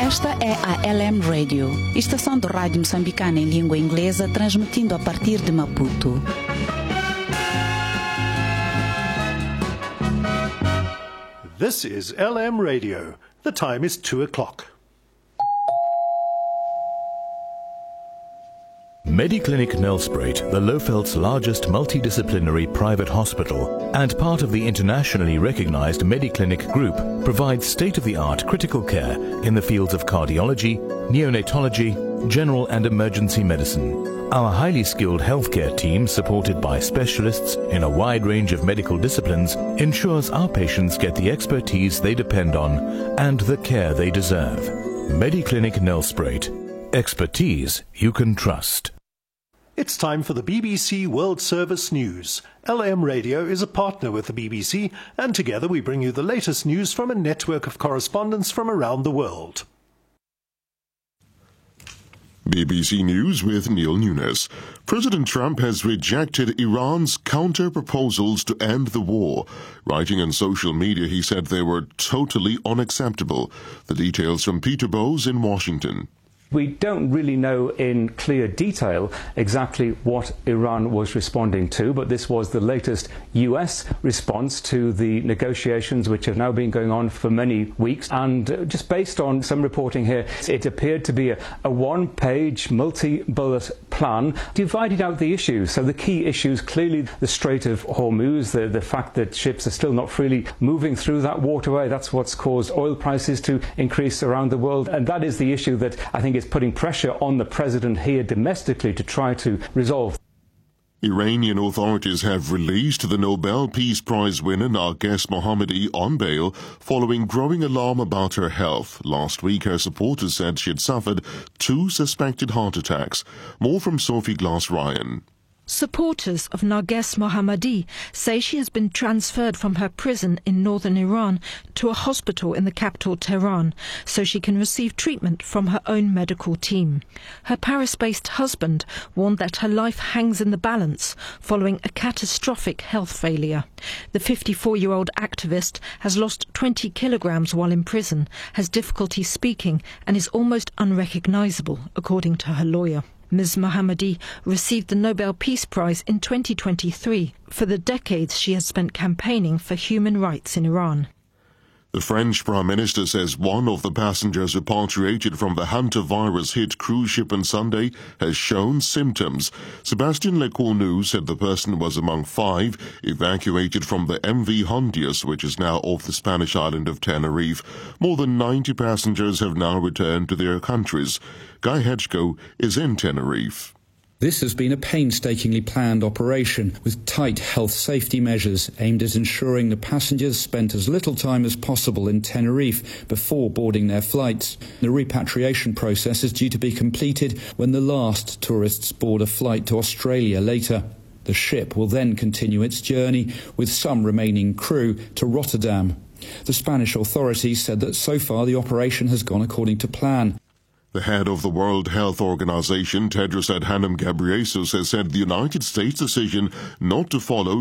Esta é a LM Radio, estação de rádio moçambicana em língua inglesa, transmitindo a partir de Maputo. This is LM Radio. The time is 2:00. Mediclinic Nelspruit, the Lofeld's largest multidisciplinary private hospital and part of the internationally recognized Mediclinic Group, provides state-of-the-art critical care in the fields of cardiology, neonatology, general and emergency medicine. Our highly skilled healthcare team, supported by specialists in a wide range of medical disciplines, ensures our patients get the expertise they depend on and the care they deserve. Mediclinic Nelspruit. Expertise you can trust. It's time for the BBC World Service News. LM Radio is a partner with the BBC, and together we bring you the latest news from a network of correspondents from around the world. BBC News with Neil Nunes. President Trump has rejected Iran's counter-proposals to end the war. Writing on social media, he said they were totally unacceptable. The details from Peter Bowes in Washington. We don't really know in clear detail exactly what Iran was responding to, but this was the latest US response to the negotiations which have now been going on for many weeks. And just based on some reporting here, it appeared to be a one-page, multi-bullet plan divided out the issues. So the key issues, clearly the Strait of Hormuz, the fact that ships are still not freely moving through that waterway. That's what's caused oil prices to increase around the world. And that is the issue that I think is putting pressure on the president here domestically to try to resolve. Iranian authorities have released the Nobel Peace Prize winner Narges Mohammadi on bail following growing alarm about her health. Last week, her supporters said she had suffered 2 suspected heart attacks. More from Sophie Glass-Ryan. Supporters of Narges Mohammadi say she has been transferred from her prison in northern Iran to a hospital in the capital Tehran so she can receive treatment from her own medical team. Her Paris-based husband warned that her life hangs in the balance following a catastrophic health failure. The 54-year-old activist has lost 20 kilograms while in prison, has difficulty speaking and is almost unrecognizable, according to her lawyer. Ms. Mohammadi received the Nobel Peace Prize in 2023 for the decades she has spent campaigning for human rights in Iran. The French Prime Minister says one of the passengers repatriated from the hantavirus-hit cruise ship on Sunday has shown symptoms. Sébastien Lecornu said the person was among 5 evacuated from the MV Hondius, which is now off the Spanish island of Tenerife. More than 90 passengers have now returned to their countries. Guy Hedgko is in Tenerife. This has been a painstakingly planned operation with tight health safety measures aimed at ensuring the passengers spent as little time as possible in Tenerife before boarding their flights. The repatriation process is due to be completed when the last tourists board a flight to Australia later. The ship will then continue its journey with some remaining crew to Rotterdam. The Spanish authorities said that so far the operation has gone according to plan. The head of the World Health Organization, Tedros Adhanom Ghebreyesus, has said the United States' decision not to follow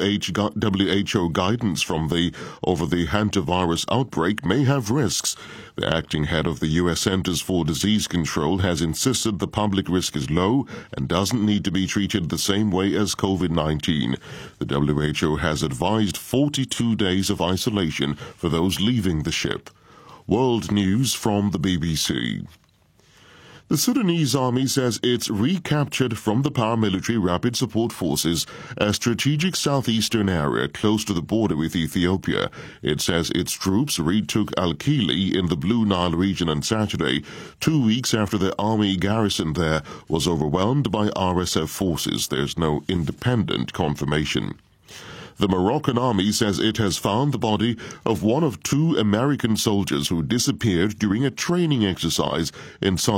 WHO guidance over the hantavirus outbreak may have risks. The acting head of the U.S. Centers for Disease Control has insisted the public risk is low and doesn't need to be treated the same way as COVID-19. The WHO has advised 42 days of isolation for those leaving the ship. World News from the BBC. The Sudanese army says it's recaptured from the paramilitary Rapid Support Forces a strategic southeastern area close to the border with Ethiopia. It says its troops retook Al-Kili in the Blue Nile region on Saturday, 2 weeks after the army garrison there was overwhelmed by RSF forces. There's no independent confirmation. The Moroccan army says it has found the body of one of 2 American soldiers who disappeared during a training exercise in southern